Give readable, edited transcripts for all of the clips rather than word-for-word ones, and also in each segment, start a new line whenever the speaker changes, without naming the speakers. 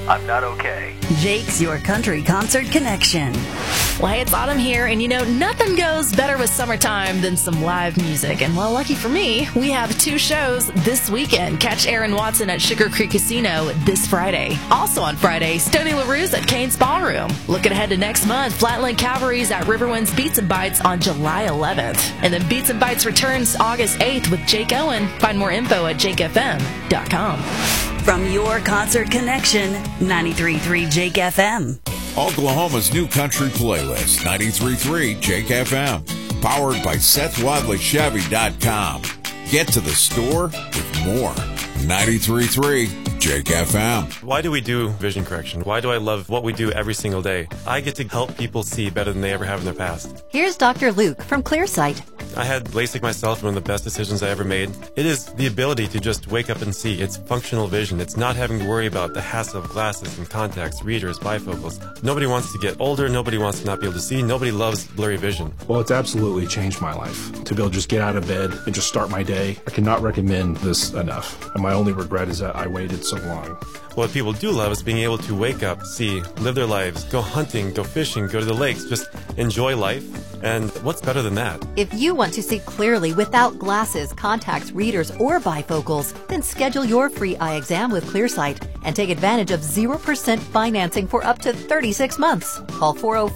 I'm not okay.
Jake's Your Country Concert Connection.
Well, hey, it's autumn here, and nothing goes better with summertime than some live music. And well, lucky for me, we have 2 shows this weekend. Catch Aaron Watson at Sugar Creek Casino this Friday. Also on Friday, Stoney LaRue's at Kane's Ballroom. Looking ahead to next month, Flatland Cavalry's at Riverwinds Beats and Bites on July 11th. And then Beats and Bites returns August 8th with Jake Owen. Find more info at jakefm.com.
From Your Concert Connection, 93.3 Jake FM.
Oklahoma's new country playlist, 93.3 Jake FM. Powered by SethWadleyChevy.com. Get to the store with more. 93.3 Jake FM.
Why do we do vision correction? Why do I love what we do every single day? I get to help people see better than they ever have in their past.
Here's Dr. Luke from Clearsight.
I had LASIK myself, one of the best decisions I ever made. It is the ability to just wake up and see. It's functional vision. It's not having to worry about the hassle of glasses and contacts, readers, bifocals. Nobody wants to get older. Nobody wants to not be able to see. Nobody loves blurry vision.
Well, it's absolutely changed my life. To be able to just get out of bed and just start my day. I cannot recommend this enough. And my only regret is that I waited so long.
What people do love is being able to wake up, see, live their lives, go hunting, go fishing, go to the lakes, just enjoy life. And what's better than that?
If you want to see clearly without glasses, contacts, readers, or bifocals, then schedule your free eye exam with Clearsight and take advantage of 0% financing for up to 36 months. Call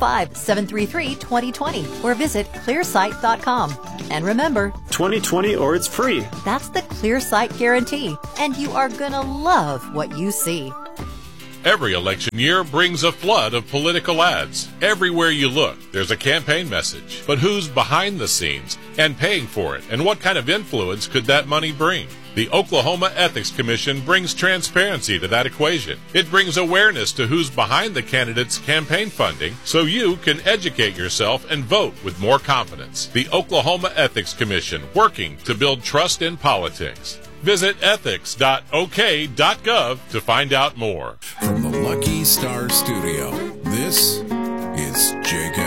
405-733-2020 or visit clearsight.com. And remember,
2020 or it's free.
That's the Clearsight guarantee, and you are gonna love what you see.
Every election year brings a flood of political ads. Everywhere you look, there's a campaign message. But who's behind the scenes and paying for it? And what kind of influence could that money bring? The Oklahoma Ethics Commission brings transparency to that equation. It brings awareness to who's behind the candidate's campaign funding so you can educate yourself and vote with more confidence. The Oklahoma Ethics Commission, working to build trust in politics. Visit ethics.ok.gov to find out more.
From the Lucky Star Studio, this is Jake